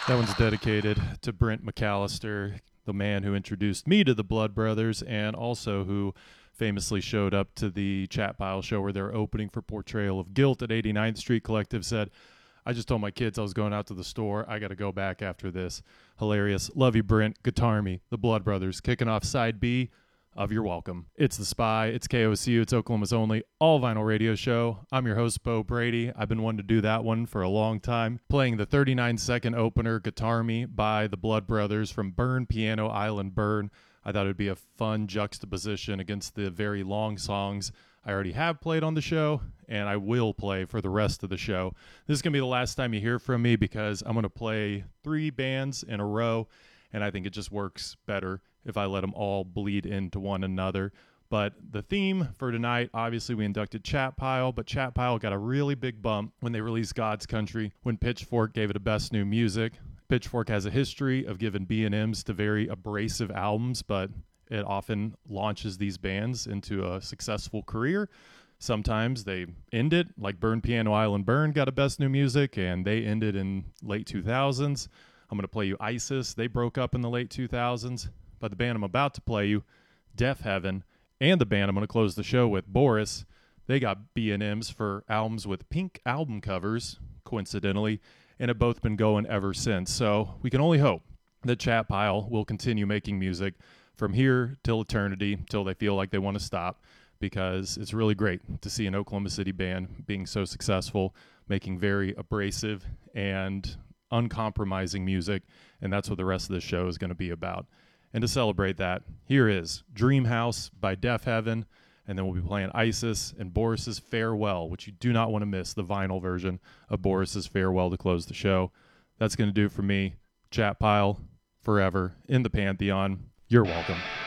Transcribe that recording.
That one's dedicated to Brent McAllister, the man who introduced me to the Blood Brothers and also who famously showed up to the Chat Pile show where they're opening for Portrayal of Guilt at 89th Street Collective. Said, I just told my kids I was going out to the store. I got to go back after this. Hilarious. Love you, Brent. Guitar Me, the Blood Brothers, kicking off side B of You're Welcome. It's The Spy, it's KOCU, it's Oklahoma's only all-vinyl radio show. I'm your host, Bo Brady. I've been wanting to do that one for a long time. Playing the 39-second opener, Guitar Me, by the Blood Brothers from Burn Piano Island Burn. I thought it would be a fun juxtaposition against the very long songs I already have played on the show, and I will play for the rest of the show. This is going to be the last time you hear from me because I'm going to play 3 bands in a row, and I think it just works better if I let them all bleed into one another. But the theme for tonight, obviously we inducted Chat Pile, but Chat Pile got a really big bump when they released God's Country, when Pitchfork gave it a Best New Music. Pitchfork has a history of giving B&Ms to very abrasive albums, but it often launches these bands into a successful career. Sometimes they end it, like Burn Piano Island Burn got a Best New Music, and they ended in late 2000s. I'm going to play you ISIS. They broke up in the late 2000s. But the band I'm about to play you, Deafheaven, and the band I'm going to close the show with, Boris, they got B&Ms for albums with pink album covers, coincidentally, and have both been going ever since. So we can only hope that Chat Pile will continue making music from here till eternity, till they feel like they want to stop, because it's really great to see an Oklahoma City band being so successful, making very abrasive and uncompromising music, and that's what the rest of the show is going to be about. And to celebrate that, here is Dream House by Deafheaven, and then we'll be playing ISIS and Boris's Farewell, which you do not want to miss, the vinyl version of Boris's Farewell to close the show. That's going to do it for me. Chat Pile, forever, in the Pantheon. You're welcome.